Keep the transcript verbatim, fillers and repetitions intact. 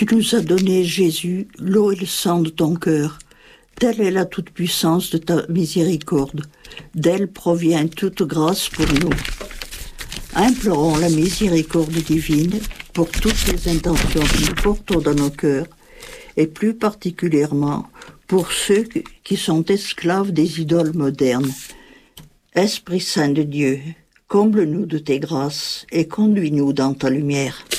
Tu nous as donné, Jésus, l'eau et le sang de ton cœur. Telle est la toute-puissance de ta miséricorde. D'elle provient toute grâce pour nous. Implorons la miséricorde divine pour toutes les intentions que nous portons dans nos cœurs, et plus particulièrement pour ceux qui sont esclaves des idoles modernes. Esprit Saint de Dieu, comble-nous de tes grâces et conduis-nous dans ta lumière.